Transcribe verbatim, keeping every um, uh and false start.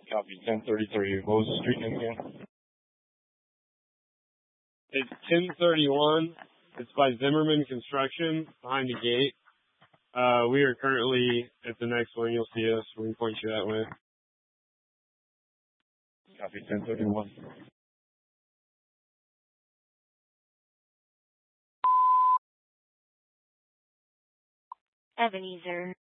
Copy, ten thirty-three. What was the street name again? It's ten thirty-one. It's by Zimmerman Construction, behind the gate. Uh, we are currently at the next one. You'll see us. We can point you that way. Copy, ten thirty-one. Ebenezer.